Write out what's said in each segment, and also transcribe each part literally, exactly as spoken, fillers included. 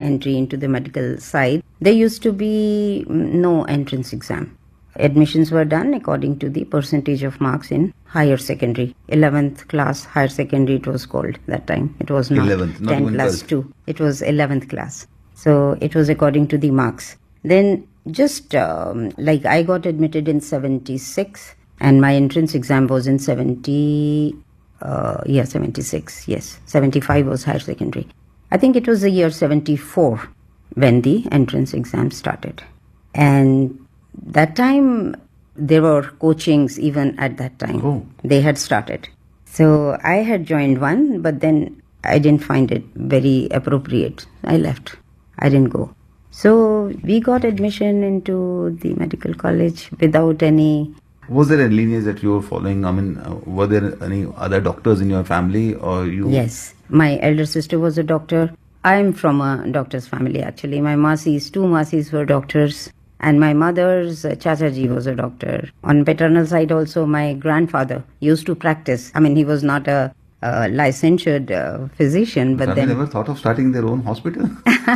entry into the medical side, there used to be no entrance exam. Admissions were done according to the percentage of marks in higher secondary. eleventh class, higher secondary it was called that time. It was not eleventh, not ten plus two. It was eleventh class. So it was according to the marks. Then just um, like I got admitted in seventy-six and my entrance exam was in seventy, uh, yeah, seventy-six, yes. seventy-five was higher secondary. I think it was the year seventy-four when the entrance exam started. And that time, there were coachings even at that time. Oh. They had started. So I had joined one, but then I didn't find it very appropriate. I left. I didn't go. So we got admission into the medical college without any... Was there a lineage that you were following? I mean, uh, were there any other doctors in your family or you? Yes. My elder sister was a doctor. I'm from a doctor's family actually. My Masis, two Masis were doctors. And my mother's uh, Chachaji was a doctor. On paternal side also, my grandfather used to practice. I mean, he was not a, a licensed uh, physician, but Have then... you never thought of starting their own hospital?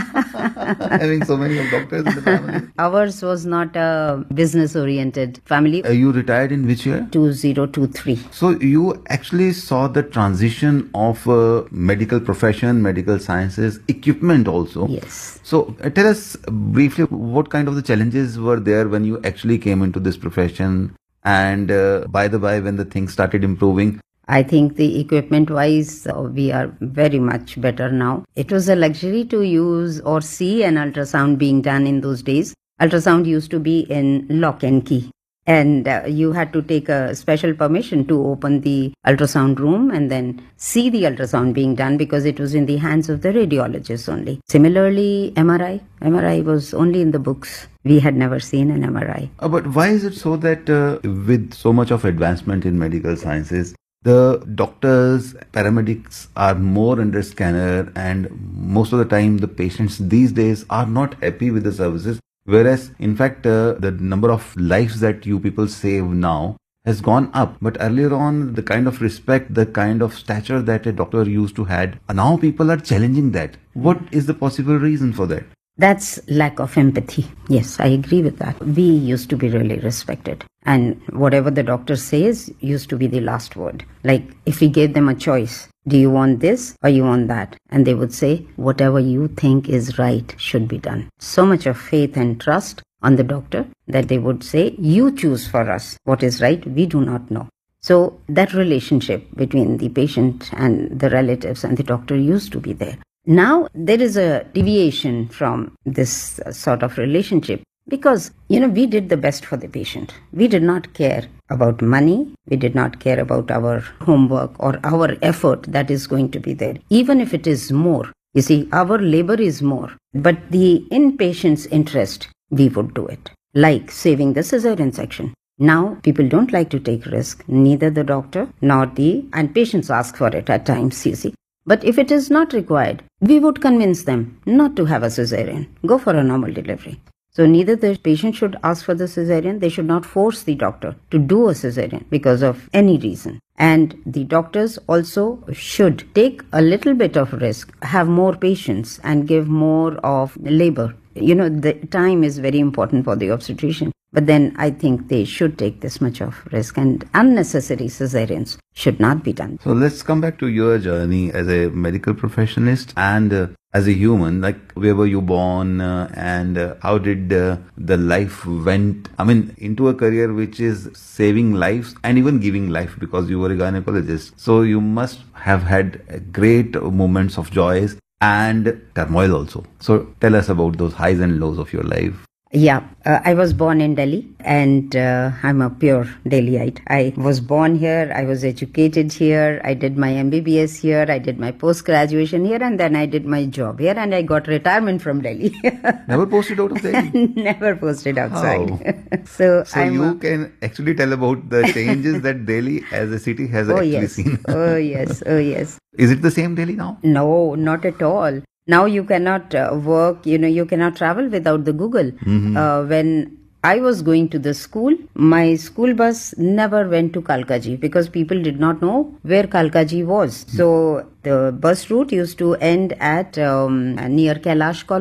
Having so many of doctors in the family. Ours was not a business-oriented family. Uh, you retired in which year? two thousand twenty-three. So you actually saw the transition of uh, medical profession, medical sciences, equipment also. Yes. So uh, tell us briefly what kind of the challenges were there when you actually came into this profession, and uh, by the by when the things started improving. I think the equipment-wise, uh, we are very much better now. It was a luxury to use or see an ultrasound being done in those days. Ultrasound used to be in lock and key. And uh, you had to take a special permission to open the ultrasound room and then see the ultrasound being done because it was in the hands of the radiologists only. Similarly, M R I. M R I was only in the books. We had never seen an M R I. Uh, but why is it so that uh, with so much of advancement in medical sciences, the doctors, paramedics are more under scanner, and most of the time the patients these days are not happy with the services? Whereas, in fact, uh, the number of lives that you people save now has gone up. But earlier on, the kind of respect, the kind of stature that a doctor used to had, now people are challenging that. What is the possible reason for that? That's lack of empathy. Yes, I agree with that. We used to be really respected. And whatever the doctor says used to be the last word. Like if we gave them a choice, do you want this or you want that? And they would say, whatever you think is right should be done. So much of faith and trust on the doctor that they would say, you choose for us what is right. We do not know. So that relationship between the patient and the relatives and the doctor used to be there. Now there is a deviation from this sort of relationship because, you know, we did the best for the patient. We did not care about money. We did not care about our homework or our effort that is going to be there, even if it is more. You see, our labor is more, but the inpatient's interest, we would do it, like saving the cesarean section. Now, people don't like to take risk, neither the doctor nor the, and patients ask for it at times, you see. But if it is not required, we would convince them not to have a cesarean. Go for a normal delivery. So neither the patient should ask for the cesarean, they should not force the doctor to do a cesarean because of any reason. And the doctors also should take a little bit of risk, have more patience and give more of labor. You know, the time is very important for the obstetrician. But then I think they should take this much of risk, and unnecessary cesareans should not be done. So let's come back to your journey as a medical professionist and uh, as a human. Like, where were you born uh, and uh, how did uh, the life went? I mean, into a career which is saving lives and even giving life because you were a gynecologist. So you must have had great moments of joys and turmoil also. So tell us about those highs and lows of your life. Yeah, uh, I was born in Delhi and uh, I'm a pure Delhiite. I was born here, I was educated here, I did my M B B S here, I did my post-graduation here, and then I did my job here and I got retirement from Delhi. Never posted out of Delhi? Never posted outside. so so I'm you a... can actually tell about the changes that Delhi as a city has oh, actually yes. seen. oh yes, oh yes. Is it the same Delhi now? No, not at all. Now you cannot uh, work, you know, you cannot travel without the Google. Mm-hmm. Uh, when I was going to the school, my school bus never went to Kalkaji because people did not know where Kalkaji was. Mm-hmm. So the bus route used to end at um, near Kailash College.